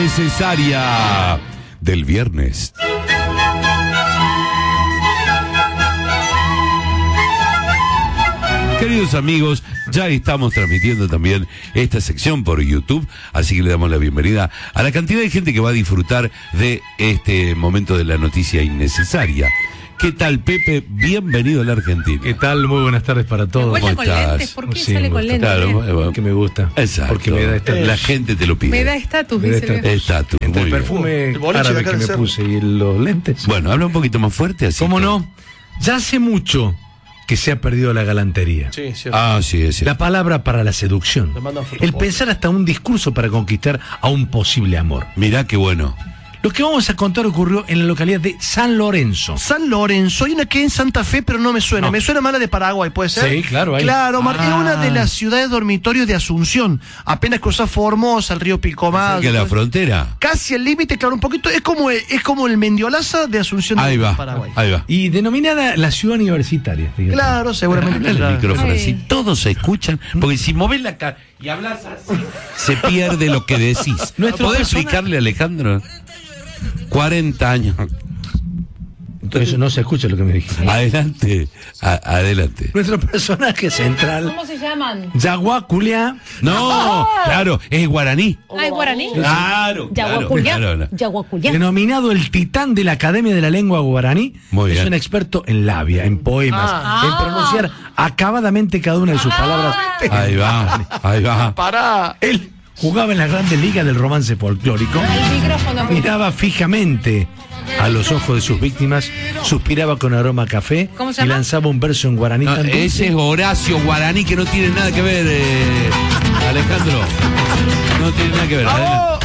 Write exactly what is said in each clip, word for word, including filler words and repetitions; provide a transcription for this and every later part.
innecesaria del viernes. Queridos amigos, ya estamos transmitiendo también esta sección por YouTube, así que le damos la bienvenida a la cantidad de gente que va a disfrutar de este momento de la noticia innecesaria. ¿Qué tal, Pepe? Bienvenido a la Argentina. ¿Qué tal? Muy buenas tardes para todos. ¿Me con lentes? ¿Por qué Sí, sale con lentes? Claro, bueno, que me gusta. Exacto. Porque me da estatus. La gente te lo pide. Me da estatus, Me da dice. estatus. Estatus. Entre Muy el bien. perfume El boliche árabe de acá que del me cerro. puse y los lentes. Bueno, habla un poquito más fuerte así. ¿Cómo que- no? Ya hace mucho que se ha perdido la galantería. Sí, cierto. Ah, sí, es cierto. La palabra para la seducción. Te mandan fotos. El pensar hasta un discurso para conquistar a un posible amor. Mirá qué bueno. Lo que vamos a contar ocurrió en la localidad de San Lorenzo. San Lorenzo, hay una que en Santa Fe, pero no me suena. No. Me suena más la de Paraguay, ¿puede ser? Sí, claro, ahí. Claro, Mar- Ah. es una de las ciudades dormitorios de Asunción. Apenas cruzás Formosa, el río Pilcomayo. Cerca de la frontera. Casi al límite, claro, un poquito. Es como, es como el Mendiolaza de Asunción Ahí de va, Paraguay. ahí va. Y denominada la ciudad universitaria. fíjate. Claro, seguramente. Habla el tendrá- micrófono Ay. así, todos se escuchan, porque si movés la cara y hablas así, se pierde lo que decís. Nuestro ¿Podés persona- explicarle, Alejandro? cuarenta años. Entonces no se escucha lo que me dijiste. Adelante, a- adelante. Nuestro personaje central, ¿Cómo se llaman? Yaguaculia. No, claro, es guaraní. Ay, guaraní. Claro, claro, Yaguacullá. claro, no. Yaguacullá. Denominado el titán de la Academia de la Lengua Guaraní, Muy es bien. un experto en labia, en poemas, Ah. en pronunciar acabadamente cada una de sus palabras. Ahí va, ahí va. Pará. Él jugaba en la Grandes Ligas del romance folclórico, El micrófono. miraba fijamente a los ojos de sus víctimas, suspiraba con aroma a café ¿Cómo se y llama? lanzaba un verso en guaraní No, tan dulce. ese es Horacio Guaraní, que no tiene nada que ver, eh, Alejandro. No tiene nada que ver. Adelante.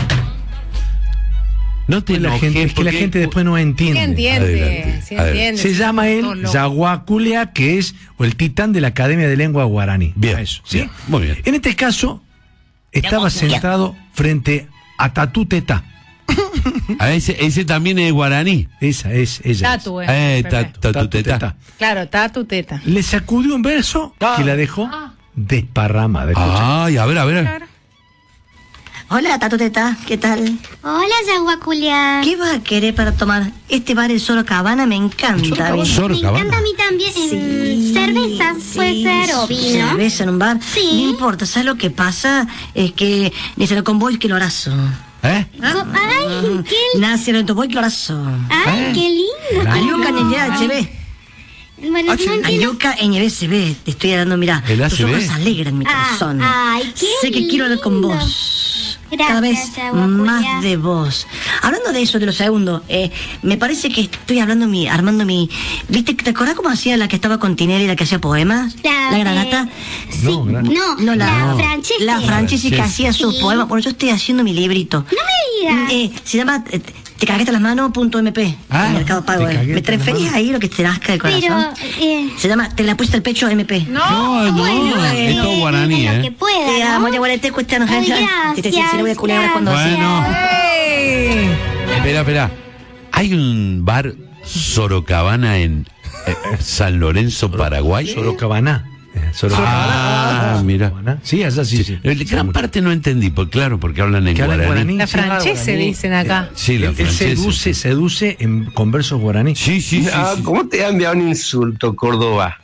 No te Que la enojes, gente, es que la porque- gente después no Sí entiende. entiende, Adelante, sí adelante. entiende. Se sí, llama todo él loco. Yaguaculia, que es o el titán de la Academia de Lengua Guaraní. Bien, A eso, ¿sí? bien, muy bien. En este caso, estaba sentado frente a Tatú Teta. A ese, ese también es guaraní. Esa es ella. Tatu, eh. Eh, Pepe. ta- ta- tu Tatu teta. Teta. Claro, tatu teta. Le sacudió un verso Ah. que la dejó Ah. desparramada. Escucha. Ay, a ver, a ver. Claro. Hola, Tato Teta, ¿qué tal? Hola, Yaguaculia. ¿Qué vas a querer para tomar? Este bar el Sorocabana me encanta. ¿ves? Soro Me Cabana. encanta a mí también. Sí, Mm, cerveza, puede sí, ser, o vino. Cerveza en un bar. Sí. No importa, ¿sabes lo que pasa? Es que ni se lo con vos que lo abrazo. ¿Eh? Co- Ay, qué, Nada, se lo tomó y que lo abrazo. ay, qué lindo. Ayuca en el H B. Bueno, no entiendo. Ayuca en el C B. Te estoy hablando, mira. ¿El Tus A C B? ojos alegran mi Ah, corazón. ay, qué Sé que quiero hablar con lindo. vos. Gracias, Cada vez Yaguaculia. más de vos. Hablando de eso, de lo segundo, eh, me parece que estoy hablando mi, armando mi. ¿Viste? ¿Te acordás cómo hacía la que estaba con Tinelli, la que hacía poemas? La, La eh, granata. Sí, No, gran- no, No, la, la no. Francesca. La Francesca que Sí. hacía sus Sí. poemas. Bueno, yo estoy haciendo mi librito. No me digas. Eh, se llama eh, Te cagaste las manos punto M P. Ah, Mercado Pago. Te eh. cagué ¿Me las transferís manos. ahí lo que te nazca del corazón? Pero, eh, Se llama Te la pusiste al pecho M P. No, No, no, bueno, es todo eh, guaraní, dime lo ¿eh? que pueda, Te ¿no? amo, ya te cuesta no Ay, Te te gracias, se le voy a culear ahora cuando Bueno. ¡Ey! Espera, espera. Hay un bar Sorocabana en eh, San Lorenzo, Paraguay. Sorocabana. Eh, Sorocabana. Ah, mira. Sorocabana. Sí, allá sí, sí. Eh, Gran parte no entendí, porque claro, porque hablan en Que hablan guaraní. guaraní. La Sí, francesa guaraní. dicen acá. Sí, la Él, él francesa. seduce, seduce en, con versos guaraní. Sí, sí, sí. Ah, sí. ¿cómo te ha enviado un insulto, Córdoba?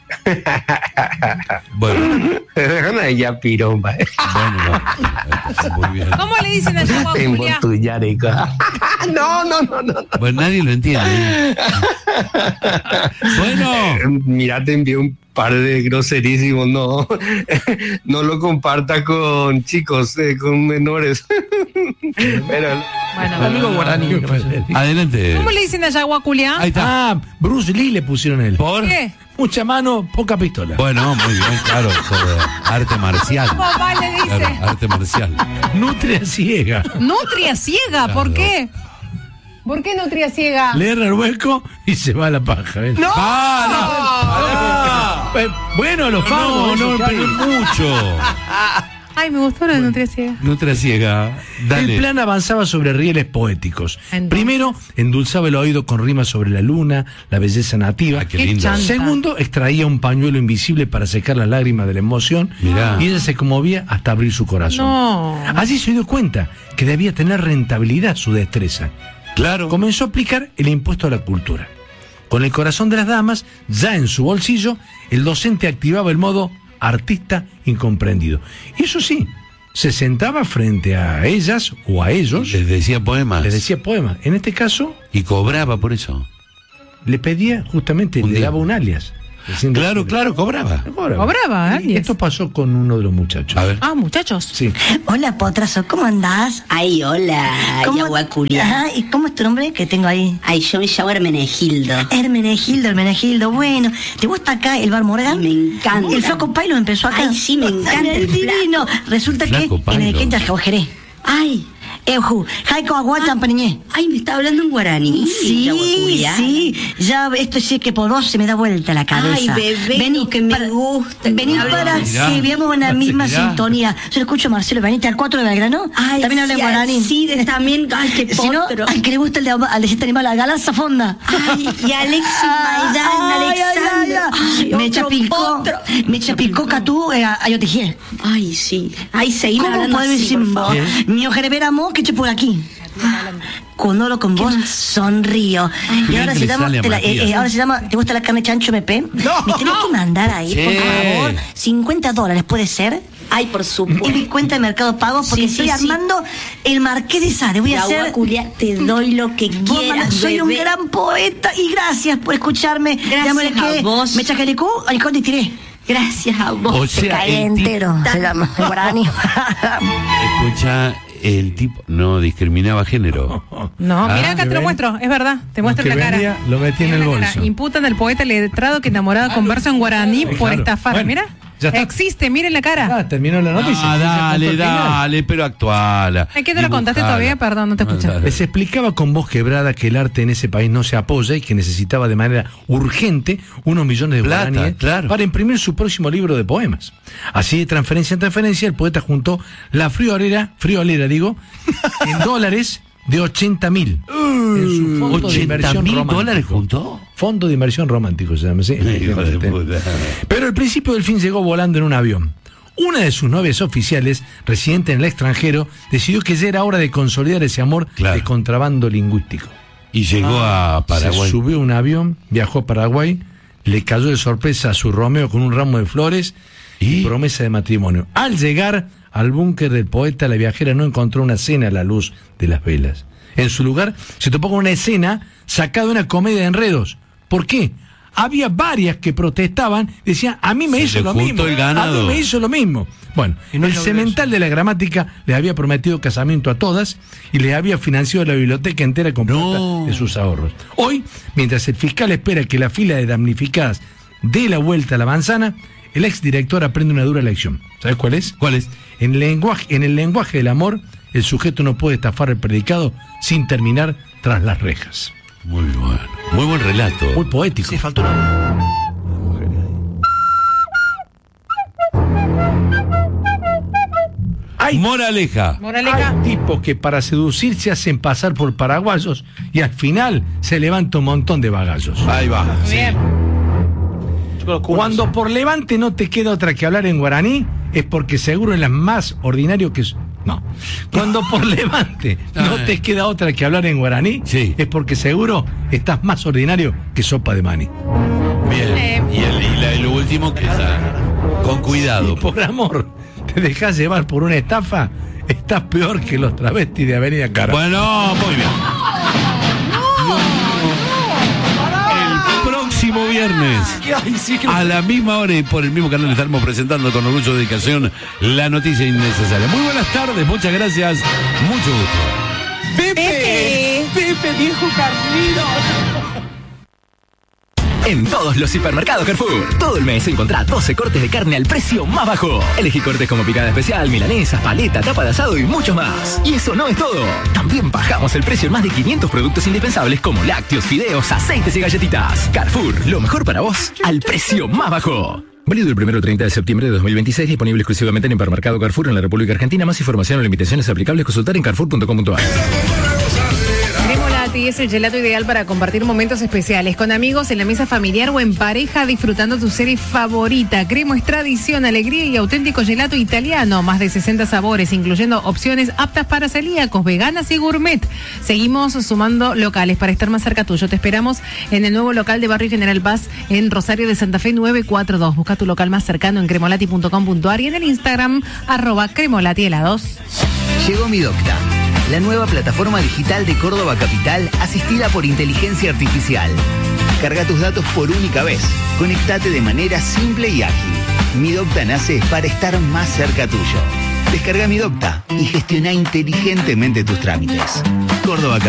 Bueno, Ya piromba. bueno, no. Muy bien. ¿Cómo le dicen a Tengo Yaguaculia? tu yareca. No, no, no, no. Bueno, nadie lo entiende. Bueno. Mira, te envié un par de groserísimos. No, no lo compartas con chicos, eh, con menores. Pero, Bueno, Amigo guaraní. Adelante. ¿cómo le dicen a Yaguaculia? Ahí está. Ah, Bruce Lee le pusieron él. ¿Por? ¿Qué? Mucha mano, poca pistola. Bueno, muy bien, claro. Todo arte marcial. Papá le dice. Claro, arte marcial. Nutria ciega. Nutria ciega, ¿por qué? ¿Por qué nutria ciega? Le erra el hueco y se va a la paja. ¿ves? ¡No! Eh, Bueno, los No, fagos. no, eso que pero hay. mucho. Ay, me gustó lo de Nutria Ciega. Nutria Ciega. Dale. El plan avanzaba sobre rieles poéticos. Entonces. Primero, endulzaba el oído con rimas sobre la luna, la belleza nativa. Ah, qué Qué lindo. chanta. Segundo, extraía un pañuelo invisible para secar las lágrimas de la emoción. Mirá. Y ella se conmovía hasta abrir su corazón. No. Allí se dio cuenta que debía tener rentabilidad su destreza. Claro. Comenzó a aplicar el impuesto a la cultura. Con el corazón de las damas ya en su bolsillo, el docente activaba el modo artista incomprendido. Y eso sí, se sentaba frente a ellas o a ellos, Les decía poemas. les decía poemas. En este caso, Y cobraba por eso. le pedía justamente, Un le día. daba un alias. Diciendo- Claro, claro, cobraba. Cobraba. Cobraba, Y alias. esto pasó con uno de los muchachos. A ver. Ah, muchachos. Sí. Hola, Potrazo, ¿cómo andás? Ay, hola, ¿Cómo- Yaguaculia. Ajá, ¿y cómo es tu nombre que tengo ahí? Ay, yo me llamo Hermenegildo. Hermenegildo, Hermenegildo, bueno, ¿te gusta acá el Bar Morgan? Me encanta. El Flaco Pailo empezó acá. Ay, sí, me encanta el divino. Resulta Flaco que Pailo. en el que entra Jerez. Ay, Euju, Jaiko Aguatan Paniñé. ay, me está hablando en guaraní. Sí, Yaguaculia. sí, ya esto sí que por vos se me da vuelta la cabeza. Ay, bebé, lo que me gusta que Vení me hables. para Mirá. que veamos una misma Mirá. sintonía. Yo lo escucho a Marcelo, venite al cuatro de Belgrano. Ay, también habla en sí, guaraní. sí, de- también, ay, qué Si no, potro. al que le gusta el de, al de este animal, la galaza fonda. Ay, y Alexis Maidán, Ay, ay, Alexander. ay, ay. Ay, Me otro chapicó, potro. me chapicó Catú, eh, a yo tejía. Ay, sí. Ay, seguime ¿Cómo hablando podés así, decir por vos? favor. Mi ojereveramo que che por aquí. Cuando hablo con vos, sonrío. Y Qué ahora bien se que le llama, sale a te la- eh, Matías. eh, ahora se llama, ¿te gusta la carne chancho M P? No. Me tenés que mandar ahí, por Sí. favor. cincuenta dólares, ¿puede ser? Ay, por supuesto. Es mi cuenta de Mercado Pago porque Sí, sí, estoy sí. armando el Marqués de Sade. Voy a hacer... Yaguaculia, te doy lo que Vos, quieras, mamá, soy un bebé. gran poeta y gracias por escucharme. Gracias Llámale a que vos. Me chacalecú, al conde tiré. Gracias a vos. O Se sea, cae el tipo- entero, se llama en guaraní. Escucha, el tipo no discriminaba género. No, Ah, mira acá que te lo ven- muestro, es verdad, te muestro que la cara. vendía, lo metí en el la cara. bolso. Imputan al poeta letrado que enamorado conversa en guaraní por claro. estafar. Bueno, Mira, ya está. existe, miren la cara. Ah, terminó la noticia. Ah, Se dale, contó el final. dale, pero actuala. ¿En qué te lo contaste Dibujala. todavía? Perdón, no te escuché. dale. Les explicaba con voz quebrada que el arte en ese país no se apoya y que necesitaba de manera urgente unos millones de Plata, guaraníes claro. para imprimir su próximo libro de poemas. Así, de transferencia en transferencia, el poeta juntó la friolera, friolera digo, en dólares de ochenta mil. En su fondo de ¿ochenta inversión mil romántico. dólares juntó? Fondo de inversión romántico se llama, sí. Hijo de puta. Pero el principio del fin llegó volando en un avión. Una de sus novias oficiales, residente en el extranjero, decidió que ya era hora de consolidar ese amor Claro. de contrabando lingüístico. Y llegó a Paraguay. Se subió a un avión, viajó a Paraguay, le cayó de sorpresa a su Romeo con un ramo de flores y, ¿Y? promesa de matrimonio. Al llegar al búnker del poeta, la viajera no encontró una cena a la luz de las velas. En su lugar, se topó con una escena sacada de una comedia de enredos. ¿Por qué? Había varias que protestaban, decían, a mí me Se hizo le lo juntó mismo, el a ganado. mí me hizo lo mismo. Bueno, Y no el logró semental de la gramática les había prometido casamiento a todas y les había financiado la biblioteca entera con plata No. de sus ahorros. Hoy, mientras el fiscal espera que la fila de damnificadas dé la vuelta a la manzana, el exdirector aprende una dura lección. ¿Sabes cuál es? ¿Cuál es? En el lenguaje, en el lenguaje del amor, el sujeto no puede estafar el predicado sin terminar tras las rejas. Muy bueno. Muy buen relato. Muy poético. Sí, faltó una. Hay, Moraleja. Moraleja. hay tipos que para seducir se hacen pasar por paraguayos y al final se levanta un montón de bagallos. Ahí va. Muy sí. bien. Cuando por levante no te queda otra que hablar en guaraní, es porque seguro es la más ordinario que... No. Cuando por levante no te queda otra que hablar en guaraní, Sí. es porque seguro estás más ordinario que sopa de maní. Bien. Eh. Y, el, y la- y lo último que ya. Con cuidado. Y por amor, te dejas llevar por una estafa, estás peor que los travestis de Avenida Cara. Bueno, muy bien. El próximo viernes, a la misma hora y por el mismo canal, estaremos presentando con orgullo y dedicación la noticia innecesaria. Muy buenas tardes, muchas gracias, mucho gusto. Pepe. Pepe, viejo carnero. En todos los hipermercados Carrefour, todo el mes encontrá doce cortes de carne al precio más bajo. Elegí cortes como picada especial, milanesas, paleta, tapa de asado y mucho más. Y eso no es todo. También bajamos el precio en más de quinientos productos indispensables como lácteos, fideos, aceites y galletitas. Carrefour, lo mejor para vos al precio más bajo. Válido del primero al treinta de septiembre de dos mil veintiséis, disponible exclusivamente en Hipermercado Carrefour en la República Argentina. Más información o limitaciones aplicables, consultar en carrefour punto com punto a r. Cremolati es el gelato ideal para compartir momentos especiales con amigos, en la mesa familiar o en pareja, disfrutando tu serie favorita. Cremo es tradición, alegría y auténtico gelato italiano. Más de sesenta sabores, incluyendo opciones aptas para celíacos, veganas y gourmet. Seguimos sumando locales para estar más cerca tuyo. Te esperamos en el nuevo local de Barrio General Paz en Rosario de Santa Fe nueve cuatro dos. Busca tu local más cercano en cremolati punto com punto a r y en el Instagram arroba cremolati helados. Llegó Mi Docta, la nueva plataforma digital de Córdoba Capital, asistida por inteligencia artificial. Carga tus datos por única vez. Conectate de manera simple y ágil. Mi Docta nace para estar más cerca tuyo. Descarga Mi Docta y gestiona inteligentemente tus trámites. Córdoba Capital.